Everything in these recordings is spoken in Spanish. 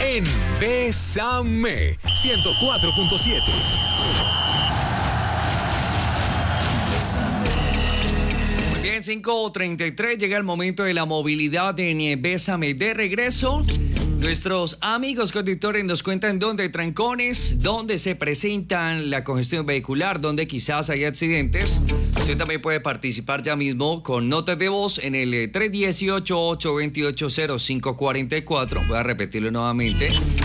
en Bésame 104.7. Muy bien, 5:33, llega el momento de la movilidad en Bésame. De regreso, nuestros amigos conductores nos cuentan dónde hay trancones, dónde se presentan la congestión vehicular, dónde quizás hay accidentes. Usted también puede participar ya mismo con notas de voz en el 318-828-0544. Voy a repetirlo nuevamente.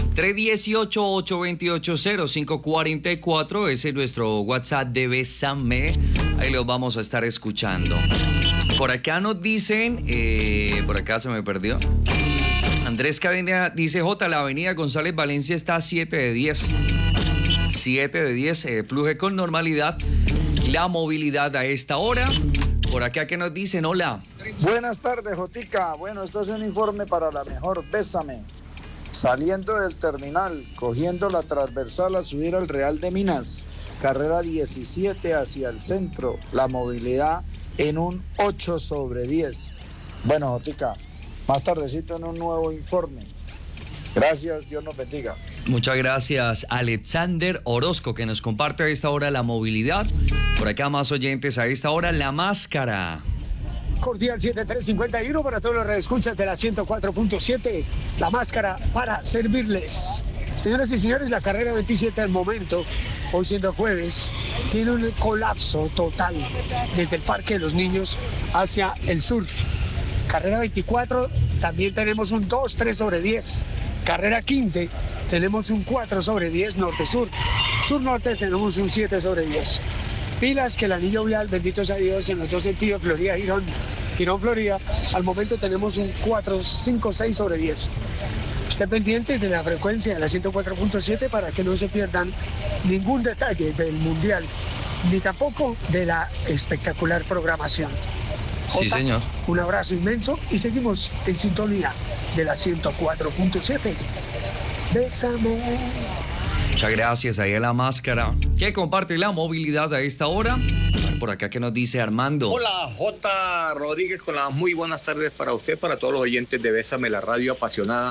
318-828-0544. Ese es nuestro WhatsApp de Bésame. Ahí los vamos a estar escuchando. Por acá nos dicen, por acá se me perdió. Andrés Cadena dice, la avenida González Valencia está 7 de 10. 7 de 10, fluje con normalidad la movilidad a esta hora. Por acá que nos dicen, hola. Buenas tardes, Jotica. Bueno, esto es un informe para la mejor Bésame. Saliendo del terminal, cogiendo la transversal a subir al Real de Minas, carrera 17 hacia el centro, la movilidad en un 8/10. Bueno, Jotica, más tardecito en un nuevo informe. Gracias, Dios nos bendiga. Muchas gracias, Alexander Orozco, que nos comparte a esta hora la movilidad. Por acá más oyentes a esta hora, la máscara. Cordial 7351 para todos los redescuchas de la 104.7, la máscara para servirles. Señoras y señores, la carrera 27 al momento, hoy siendo jueves, tiene un colapso total desde el Parque de los Niños hacia el sur. Carrera 24, también tenemos un 2/3/10. Carrera 15, tenemos un 4/10 norte-sur. Sur-norte tenemos un 7/10. Pilas que el anillo vial, bendito sea Dios, en los dos sentidos, Florida-Girón, Girón-Florida, al momento tenemos un 4-5-6/10. Estén pendientes de la frecuencia de la 104.7 para que no se pierdan ningún detalle del Mundial, ni tampoco de la espectacular programación. Sí, señor. Un abrazo inmenso y seguimos en sintonía de la 104.7. Bésame. Muchas gracias, ahí a la máscara, que comparte la movilidad a esta hora. Por acá que nos dice Armando. Hola, J. Rodríguez, con las muy buenas tardes para usted, para todos los oyentes de Bésame, la radio apasionada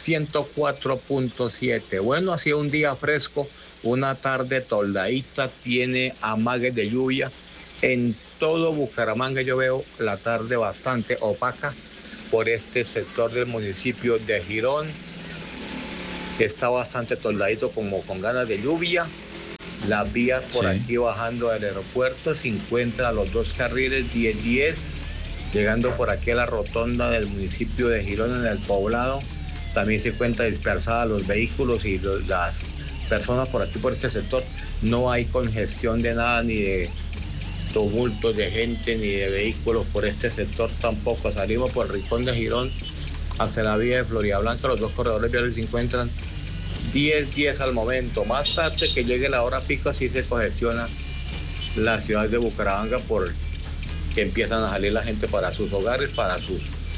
104.7. Bueno, hacía un día fresco, una tarde toldadita, tiene amagues de lluvia. En todo Bucaramanga yo veo la tarde bastante opaca por este sector del municipio de Girón. Está bastante toldadito, como con ganas de lluvia. Las vías por aquí bajando al aeropuerto se encuentran a los dos carriles 10-10, llegando por aquí a la rotonda del municipio de Girón en el poblado. También se encuentra dispersada los vehículos y las personas por aquí, por este sector. No hay congestión de nada, ni de tumultos de gente, ni de vehículos por este sector tampoco. Salimos por el rincón de Girón hasta la vía de Florida Blanca. Los dos corredores viales se encuentran 10-10 al momento. Más tarde que llegue la hora pico, así se congestiona la ciudad de Bucaramanga, por que empiezan a salir la gente para sus hogares, para sus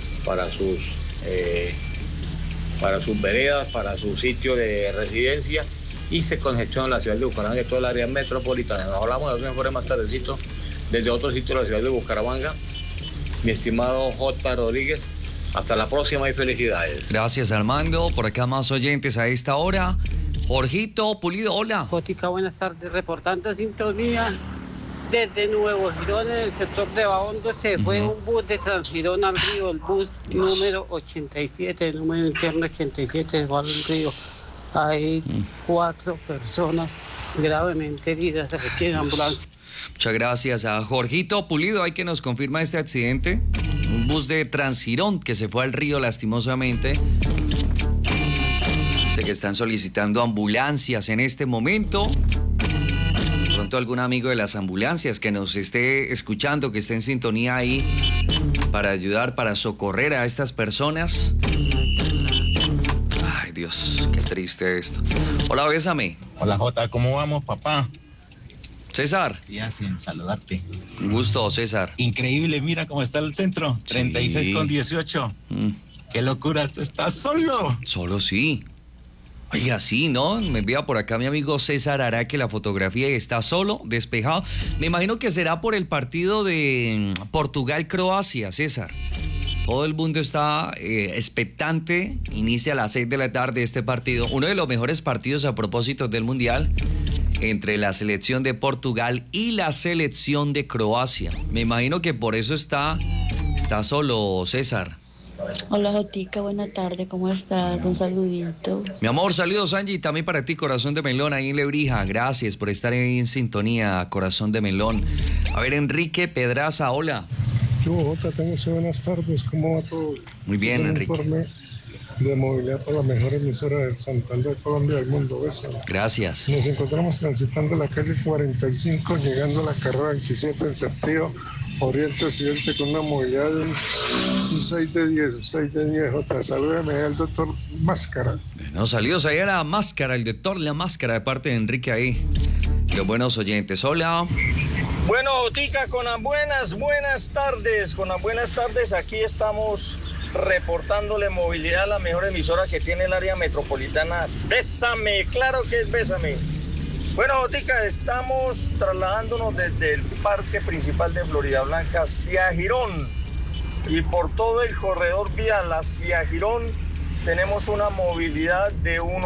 veredas, para su sitio de residencia, y se congestiona la ciudad de Bucaramanga y toda el área metropolitana. Nos hablamos de otros informes más tardecito desde otro sitio de la ciudad de Bucaramanga. Mi estimado J. Rodríguez, hasta la próxima y felicidades. Gracias, Armando. Por acá más oyentes a esta hora. Jorgito Pulido, hola. Jotica, buenas tardes. Reportando sintonía desde Nuevo Girón, en el sector de Bahondo. Se fue un bus de Transgirón al río, el bus número 87, el número interno 87, se fue al río. Hay 4 personas gravemente heridas, se requiere ambulancia. Muchas gracias a Jorgito Pulido. Hay que nos confirma este accidente. Un bus de Transgirón que se fue al río lastimosamente. Sé que están solicitando ambulancias en este momento. De pronto algún amigo de las ambulancias que nos esté escuchando, que esté en sintonía ahí para ayudar, para socorrer a estas personas. Ay, Dios, qué triste esto. Hola, Bésame. Hola, Jota, ¿cómo vamos, papá? César. Y hacen saludarte. Un gusto, César. Increíble, mira cómo está el centro. 36,18. Qué locura, tú estás solo. Solo sí. Oiga, sí, ¿no? Me envía por acá mi amigo César Araque la fotografía y está solo, despejado. Me imagino que será por el partido de Portugal-Croacia, César. Todo el mundo está expectante. Inicia a las 6 de la tarde este partido. Uno de los mejores partidos a propósito del Mundial entre la selección de Portugal y la selección de Croacia. Me imagino que por eso está solo César. Hola Jotica, buena tarde, ¿cómo estás? Un saludito. Mi amor, saludos Angie, también para ti, Corazón de Melón, ahí en Lebrija. Gracias por estar ahí en sintonía, Corazón de Melón. A ver, Enrique Pedraza, hola. Yo, Jota, tengo buenas tardes, ¿cómo va todo? Muy bien, es un Enrique. Informe de movilidad para la mejor emisora del Santander, Colombia, del mundo. Bésame. Gracias. Nos encontramos transitando la calle 45, llegando a la carrera 27 en sentido oriente-occidente con una movilidad de un 6 de 10, Jota. Salúdame al doctor Máscara. Bueno, saludos ahí a la Máscara, el doctor La Máscara, de parte de Enrique ahí. Los buenos oyentes, hola. Bueno, Jotica, con las buenas tardes, aquí estamos reportándole movilidad a la mejor emisora que tiene el área metropolitana. Bésame, claro que es Bésame. Bueno, Jotica, estamos trasladándonos desde el parque principal de Florida Blanca hacia Girón y por todo el corredor vial hacia Girón tenemos una movilidad de un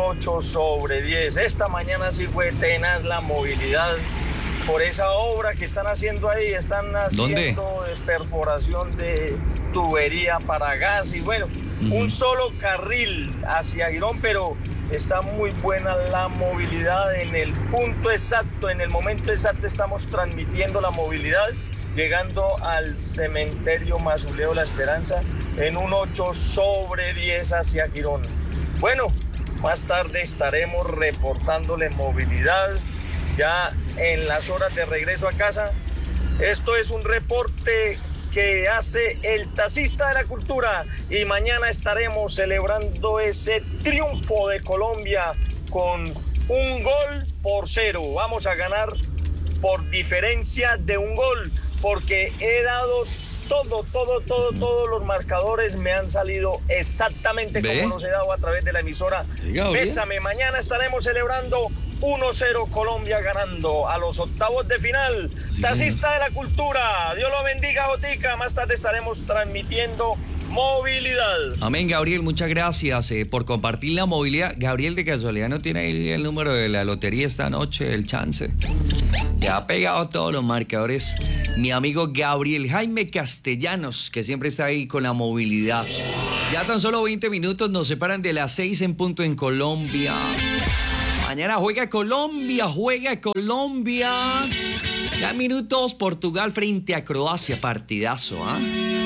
8/10. Esta mañana sí fue tenaz la movilidad por esa obra que están haciendo ahí. Están haciendo perforación de tubería para gas y bueno, un solo carril hacia Girón, pero está muy buena la movilidad en el punto exacto, en el momento exacto estamos transmitiendo la movilidad, llegando al cementerio Mausoleo La Esperanza en un 8/10 hacia Girón. Bueno, más tarde estaremos reportándole movilidad ya en las horas de regreso a casa. Esto es un reporte que hace el Taxista de la Cultura y mañana estaremos celebrando ese triunfo de Colombia con 1-0. Vamos a ganar por diferencia de 1 gol porque he dado todos los marcadores me han salido exactamente como los he dado a través de la emisora. Bésame, mañana estaremos celebrando 1-0 Colombia ganando a los octavos de final. Sí, Taxista de la Cultura, Dios lo bendiga, Jotica. Más tarde estaremos transmitiendo movilidad. Amén, Gabriel, muchas gracias por compartir la movilidad. Gabriel, de casualidad no tiene ahí el número de la lotería esta noche, el chance. Le ha pegado todos los marcadores mi amigo Gabriel Jaime Castellanos, que siempre está ahí con la movilidad. Ya tan solo 20 minutos nos separan de las 6 en punto en Colombia. Mañana juega Colombia. Ya minutos, Portugal frente a Croacia, partidazo, ¿ah?